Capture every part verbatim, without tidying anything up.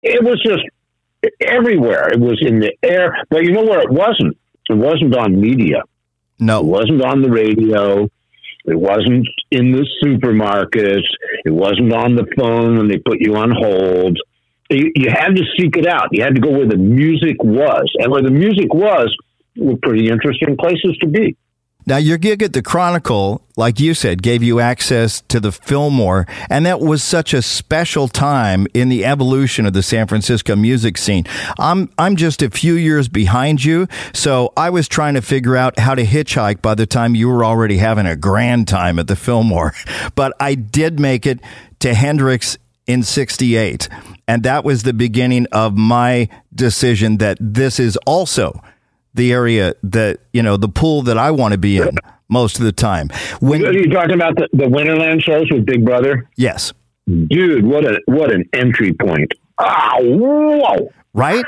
It was just everywhere. It was in the air. But you know where it wasn't? It wasn't on media. No. It wasn't on the radio. It wasn't in the supermarkets. It wasn't on the phone when they put you on hold. You, you had to seek it out. You had to go where the music was. And where the music was were pretty interesting places to be. Now, your gig at the Chronicle, like you said, gave you access to the Fillmore, and that was such a special time in the evolution of the San Francisco music scene. I'm I'm just a few years behind you, so I was trying to figure out how to hitchhike by the time you were already having a grand time at the Fillmore. But I did make it to Hendrix in sixty-eight, and that was the beginning of my decision that this is also the area that, you know, the pool that I want to be in most of the time. When Are you talking about the, the Winterland shows with Big Brother? Yes. Dude, what a what an entry point. Ah, whoa. Right?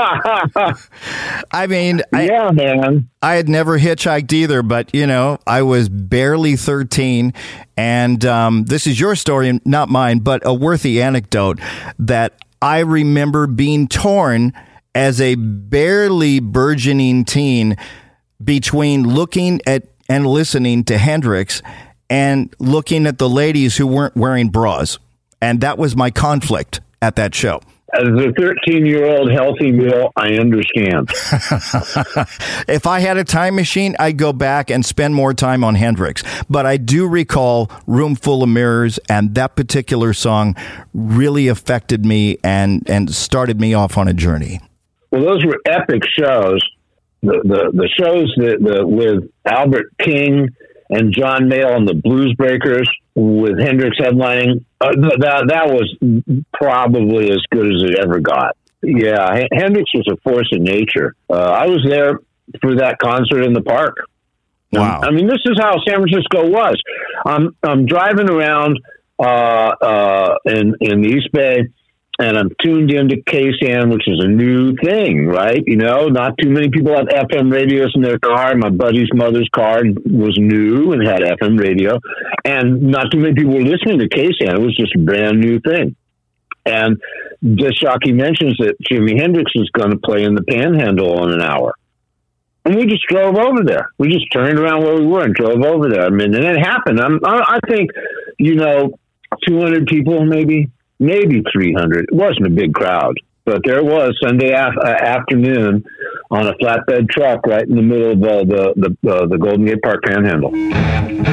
I mean, yeah, I, man. I had never hitchhiked either, but, you know, I was barely thirteen. And um, this is your story, not mine, but a worthy anecdote that I remember being torn as a barely burgeoning teen between looking at and listening to Hendrix and looking at the ladies who weren't wearing bras. And that was my conflict at that show. As a thirteen-year-old healthy male, I understand. If I had a time machine, I'd go back and spend more time on Hendrix. But I do recall Room Full of Mirrors, and that particular song really affected me and, and started me off on a journey. Well, those were epic shows. The the, the shows that the, with Albert King and John Mayall and the Blues Breakers with Hendrix headlining, uh, that that was probably as good as it ever got. Yeah, H- Hendrix was a force of nature. Uh, I was there for that concert in the park. Wow. I mean, this is how San Francisco was. I'm I'm driving around uh, uh, in in the East Bay, and I'm tuned into K S A N, which is a new thing, right? You know, not too many people have F M radios in their car. My buddy's mother's car was new and had F M radio. And not too many people were listening to K S A N. It was just a brand new thing. And disc jockey mentions that Jimi Hendrix is going to play in the Panhandle in an hour. And we just drove over there. We just turned around where we were and drove over there. I mean, and it happened. I'm, I think, you know, two hundred people maybe. Maybe three hundred. It wasn't a big crowd, but there was Sunday af- uh, afternoon on a flatbed truck right in the middle of uh, the the, uh, the Golden Gate Park Panhandle.